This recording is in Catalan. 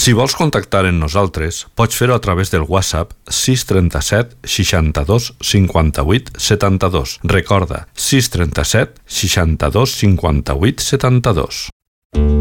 Si vols contactar amb nosaltres, pots fer-ho a través del WhatsApp 637 62 58 72. Recorda, 637 62 58 72.